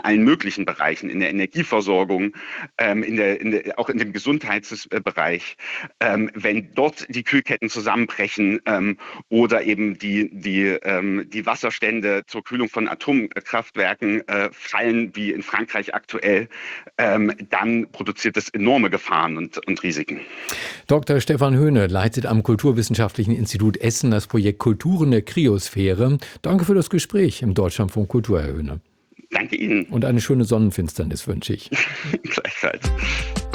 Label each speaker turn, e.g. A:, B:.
A: allen möglichen Bereichen, in der Energieversorgung, auch in dem Gesundheitsbereich. Wenn dort die Kühlketten zusammenbrechen oder eben die Wasserstände zur Kühlung von Atomkraftwerken fallen, wie in Frankreich aktuell, dann produziert das enorme Gefahren und Risiken.
B: Dr. Stefan Höhne leitet am Kulturwissenschaftlichen Institut Essen das Projekt Kulturen der Kryosphäre. Danke für das Gespräch im Deutschlandfunk Kultur, Herr Höhne.
A: Danke Ihnen.
B: Und eine schöne Sonnenfinsternis wünsche ich.
A: Gleichfalls.